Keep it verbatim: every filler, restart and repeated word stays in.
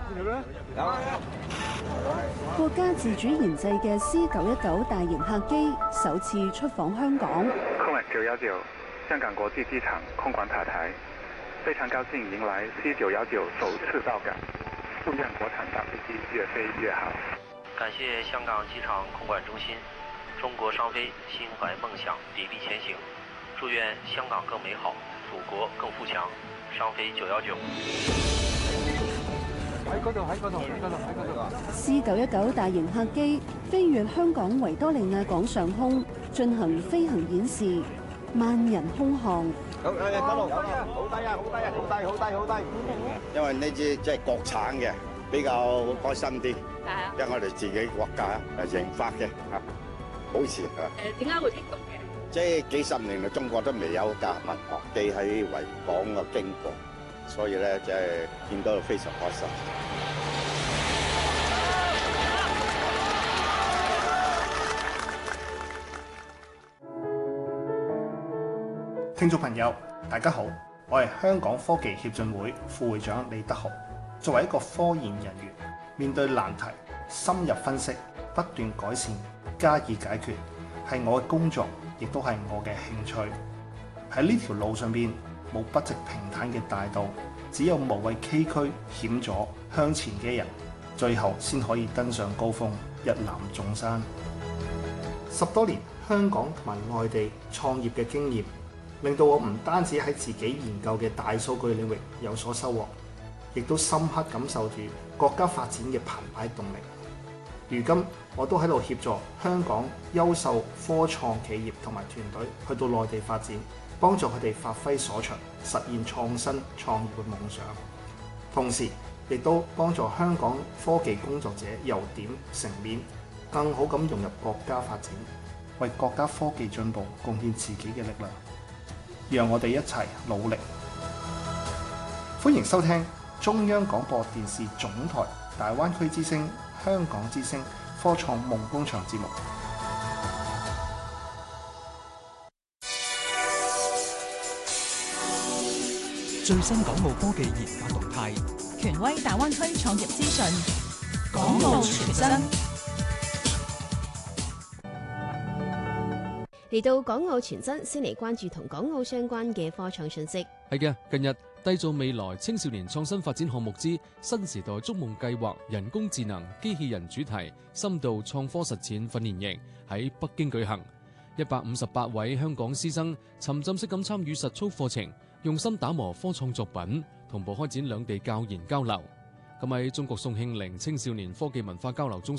國家自主研製嘅 C 九一九大型客機首次出訪香港。 空運九一九香港國際機場空管塔台，非常高興迎來 C 九一九首次到港，祝願國產大飛機越飛越好。 感謝香港機場空管中心，中國商飛心懷夢想，砥礪前行，祝願香港更美好，祖國更富強。商飛九一九。 喺嗰度，喺嗰度，喺嗰度，喺嗰度。 C 九一九大型客機飛越香港維多利亞港上空，進行飛行演示，萬人空巷。 好，誒，嗰度，好低啊，好低啊，好低，好低，好低。因為呢支即係國產嘅，比較開心啲。係啊。因為我哋自己國家誒研發嘅嚇，保持嚇。 誒，點解會聽到嘅？ 即係幾十年嚟，中國都未有架民航機喺維港嘅經過。所以咧，即係見到非常開心。 聽眾朋友，大家好，我係香港科技協進會副會長李德豪。作為一個科研人員，面對難題，深入分析，不斷改善，加以解決，係我嘅工作，亦都係我嘅興趣。喺呢條路上邊，冇不直平坦嘅大道，只有無畏崎嶇險阻向前嘅人，最後先可以登上高峰，一覽眾山。十多年香港同埋外地創業嘅經驗，令到我唔單止喺自己研究嘅大數據領域有所收穫，亦都深刻感受住國家發展嘅澎湃動力。如今我都喺度協助香港優秀科創企業同埋團隊去到內地發展，幫助佢哋發揮所長，實現創新創業嘅夢想。同時亦都幫助香港科技工作者由點成面，更好咁融入國家發展，為國家科技進步貢獻自己嘅力量。讓我哋一齊努力。歡迎收聽中央廣播電視總台大灣區之聲、香港之聲科創夢工場節目。 最新港澳科技研發動態， 權威大灣區創業資訊， 港澳全真。 嚟到港澳全真，先嚟關注同港澳相關嘅科創信息。 係嘅，近日締造未來青少年創新發展項目之新時代築夢計劃人工智能機器人主題深度創科實踐訓練營喺北京舉行，一百五十八位香港師生沉浸式咁參與實操課程，用心打磨科創作品，同步開展兩地教研交流。咁喺中國宋慶齡青少年科技文化交流中心